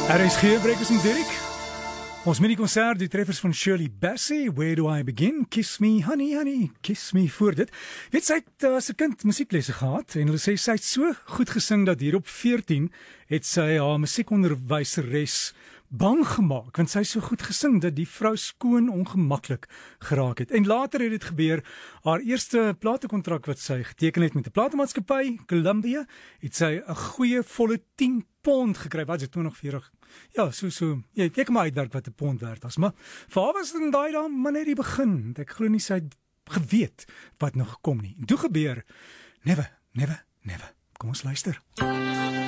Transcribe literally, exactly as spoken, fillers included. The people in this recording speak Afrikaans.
R S G Breakers en Dirk. Ons mini-konsert, die treffers van Shirley Bassey, Where Do I Begin? Kiss Me, Honey, Honey, Kiss Me, voor dit. Weet sy het uh, as 'n kind musieklesse gehad en hulle sê sy het so goed gesing dat hier op veertien het sy haar musiekonderwyseres bang gemaak, want sy het so goed gesing dat die vrou skoon ongemaklik geraak het. En later het dit gebeur, haar eerste platekontrak wat sy geteken het met 'n platemaatskappy, Columbia, het sy 'n goeie volle tien pond gekry. Wat is dit, twintig, veertig? Ja, so so. Jy, jy kan maar uitwerk wat 'n pond werd was, maar vir haar was dit in daai dae maar net die begin. Ek glo nie sy het geweet wat nog kom nie. En toe gebeur, never, never, never. Kom ons luister.